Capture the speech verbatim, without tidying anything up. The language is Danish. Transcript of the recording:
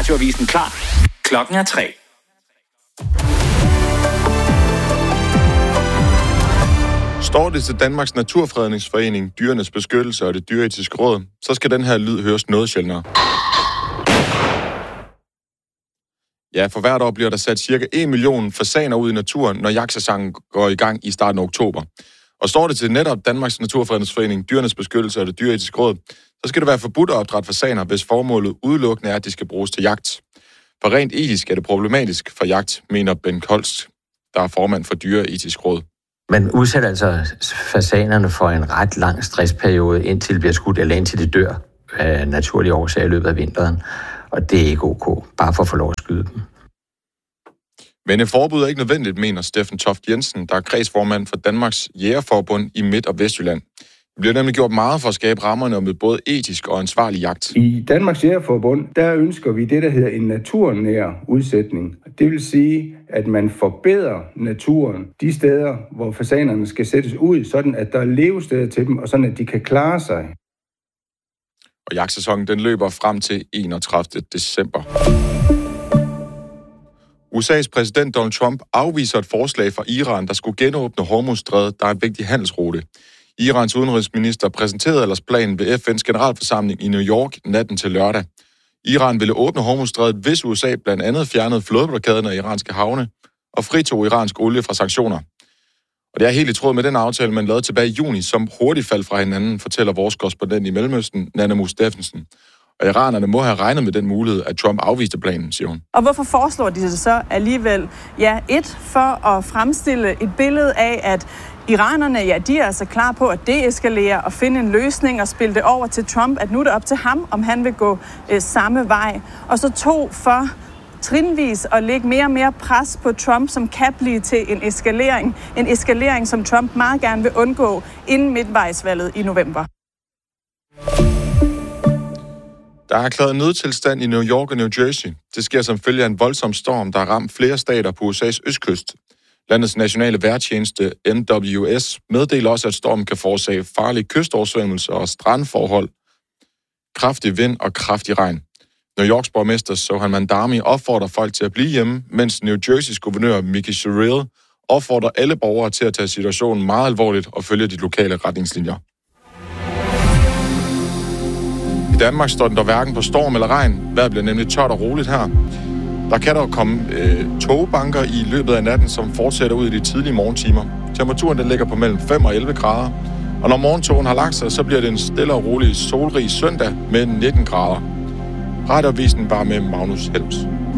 Radioavisen klar. Klokken er tre. Står det til Danmarks Naturfredningsforening, Dyrenes Beskyttelse og det Dyreetiske Råd, så skal den her lyd høres noget sjældnere. Ja, for hvert år bliver der sat cirka en million fasaner ud i naturen, når jagtsæsonen går i gang i starten af oktober. Og står det til netop Danmarks Naturfredningsforening, Dyrenes Beskyttelse og det Dyreetiske Råd, så skal det være forbudt at opdrætte fasaner, hvis formålet udelukkende er, at de skal bruges til jagt. For rent etisk er det problematisk for jagt, mener Ben Holst, der er formand for Dyreetisk Råd. Man udsætter altså fasanerne for en ret lang stressperiode, indtil de bliver skudt, eller indtil de dør af naturlige årsager i løbet af vinteren. Og det er ikke ok, bare for at få lov at skyde dem. Men et forbud er ikke nødvendigt, mener Steffen Toft Jensen, der er kredsformand for Danmarks Jægerforbund i Midt- og Vestjylland. Det bliver nemlig gjort meget for at skabe rammerne med både etisk og ansvarlig jagt. I Danmarks Jægerforbund, der ønsker vi det, der hedder en naturnær udsætning. Det vil sige, at man forbedrer naturen de steder, hvor fasanerne skal sættes ud, sådan at der er levesteder til dem, og sådan at de kan klare sig. Og jagtsæsonen den løber frem til enogtredivte december. U S A's præsident Donald Trump afviser et forslag fra Iran, der skulle genåbne Hormuzstrædet, der er en vigtig handelsrute. Irans udenrigsminister præsenterede ellers planen ved F N's generalforsamling i New York natten til lørdag. Iran ville åbne Hormuzstrædet, hvis U S A blandt andet fjernede flådeblokaden af iranske havne og fritog iransk olie fra sanktioner. Og det er helt i tråd med den aftale, man lavede tilbage i juni, som hurtigt faldt fra hinanden, fortæller vores korrespondent i Mellemøsten, Nana Steffensen. Og iranerne må have regnet med den mulighed, at Trump afviste planen, siger hun. Og hvorfor foreslår de det så alligevel? Ja, et, for at fremstille et billede af, at iranerne, ja, de er altså klar på at deeskalere og finde en løsning og spille det over til Trump, at nu er det op til ham, om han vil gå øh, samme vej. Og så to, for trinvis at lægge mere og mere pres på Trump, som kan blive til en eskalering. En eskalering, som Trump meget gerne vil undgå inden midtvejsvalget i november. Der er erklæret nødtilstand i New York og New Jersey. Det sker som følge af en voldsom storm, der har ramt flere stater på U S A's østkyst. Landets nationale vejrtjeneste N W S meddeler også, at stormen kan forårsage farlige kystoversvømmelser og strandforhold, kraftig vind og kraftig regn. New Yorks borgmester Sohan Mandami opfordrer folk til at blive hjemme, mens New Jerseys guvernør Mickey Sherrill opfordrer alle borgere til at tage situationen meget alvorligt og følge de lokale retningslinjer. I Danmark står den der hverken på storm eller regn. Vejret bliver nemlig tørt og roligt her. Der kan dog komme øh, togbanker i løbet af natten, som fortsætter ud i de tidlige morgentimer. Temperaturen den ligger på mellem fem og elleve grader. Og når morgentogen har lagt sig, så bliver det en stille og rolig solrig søndag med nitten grader. Radioavisen var med Magnus Helms.